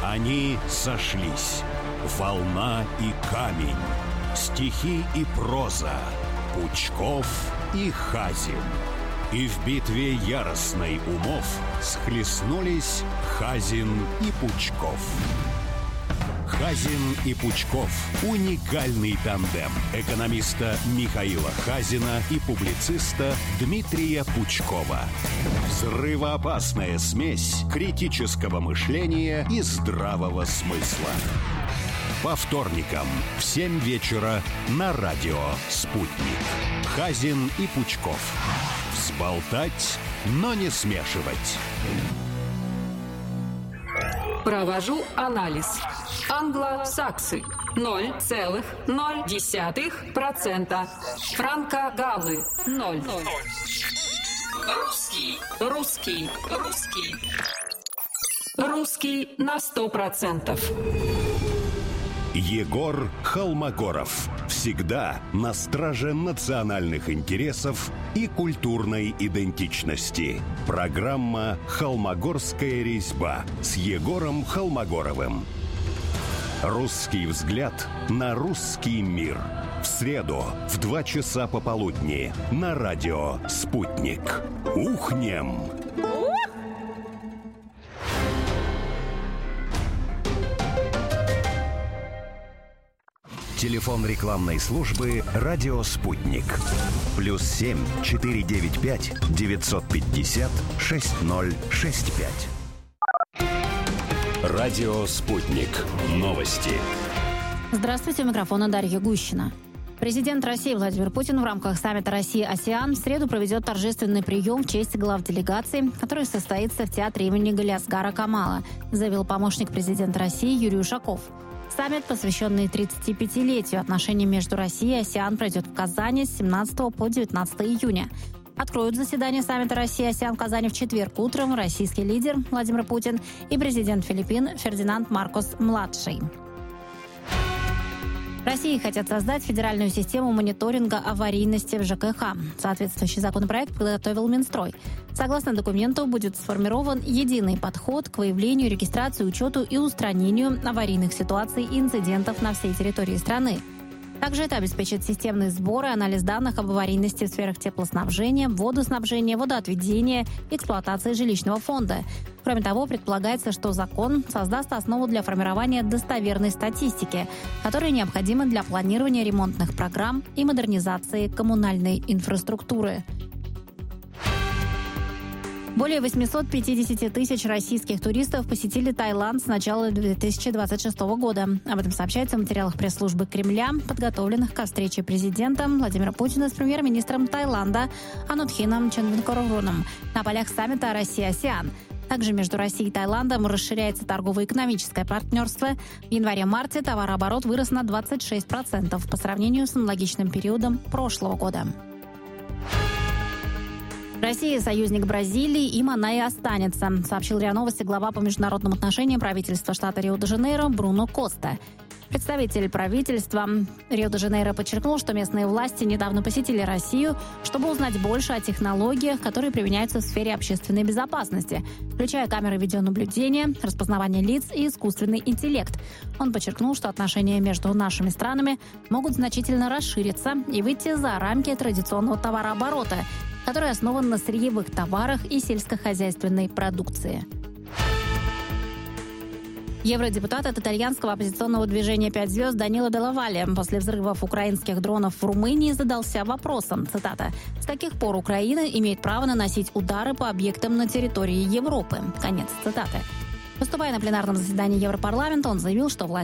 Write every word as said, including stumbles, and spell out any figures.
Они сошлись. Волна и камень, стихи и проза, Пучков и Хазин. И в битве яростной умов схлестнулись Хазин и Пучков. Хазин и Пучков – уникальный тандем экономиста Михаила Хазина и публициста Дмитрия Пучкова. Взрывоопасная смесь критического мышления и здравого смысла. По вторникам в семь вечера на радио «Спутник». Хазин и Пучков. Взболтать, но не смешивать. Провожу анализ. Англосаксы ноль целых ноль десятых процента. Франко-галлы ноль. Русский, русский, русский. Русский на сто процентов. Егор Холмогоров. Всегда на страже национальных интересов и культурной идентичности. Программа «Холмогорская резьба» с Егором Холмогоровым. Русский взгляд на русский мир. В среду в два часа пополудни на радио «Спутник». Ухнем! Телефон рекламной службы «Радио Спутник». Плюс семь четыре девять пять девятьсот пятьдесят шесть ноль шесть пять. Радио «Спутник». Новости. Здравствуйте, у микрофона Дарья Гущина. Президент России Владимир Путин в рамках саммита Россия-АСЕАН в среду проведет торжественный прием в честь глав делегаций, который состоится в театре имени Галиасгара Камала, заявил помощник президента России Юрий Ушаков. Саммит, посвященный тридцатипятилетию отношений между Россией и АСЕАН, пройдет в Казани с семнадцатого по девятнадцатое июня. Откроют заседание саммита Россия-АСЕАН в Казани в четверг утром российский лидер Владимир Путин и президент Филиппин Фердинанд Маркос-младший. В России хотят создать федеральную систему мониторинга аварийности в ЖКХ. Соответствующий законопроект подготовил Минстрой. Согласно документу, будет сформирован единый подход к выявлению, регистрации, учету и устранению аварийных ситуаций и инцидентов на всей территории страны. Также это обеспечит системный сбор и анализ данных об аварийности в сферах теплоснабжения, водоснабжения, водоотведения, эксплуатации жилищного фонда. Кроме того, предполагается, что закон создаст основу для формирования достоверной статистики, которая необходима для планирования ремонтных программ и модернизации коммунальной инфраструктуры. Более восемьсот пятьдесят тысяч российских туристов посетили Таиланд с начала две тысячи двадцать шестого года. Об этом сообщается в материалах пресс-службы Кремля, подготовленных ко встрече президента Владимира Путина с премьер-министром Таиланда Анутхином Чонвинкорованом на полях саммита Россия-АСЕАН. Также между Россией и Таиландом расширяется торгово-экономическое партнерство. В январе-марте товарооборот вырос на двадцать шесть процентов по сравнению с аналогичным периодом прошлого года. Россия – союзник Бразилии, им она и останется, сообщил РИА Новости глава по международным отношениям правительства штата Рио-де-Жанейро Бруно Коста. Представитель правительства Рио-де-Жанейро подчеркнул, что местные власти недавно посетили Россию, чтобы узнать больше о технологиях, которые применяются в сфере общественной безопасности, включая камеры видеонаблюдения, распознавание лиц и искусственный интеллект. Он подчеркнул, что отношения между нашими странами могут значительно расшириться и выйти за рамки традиционного товарооборота, который основан на сырьевых товарах и сельскохозяйственной продукции. Евродепутат от итальянского оппозиционного движения «Пять звезд» Данило Делла Валле после взрывов украинских дронов в Румынии задался вопросом, цитата, «С каких пор Украина имеет право наносить удары по объектам на территории Европы?» Конец цитаты. Выступая на пленарном заседании Европарламента, он заявил, что власти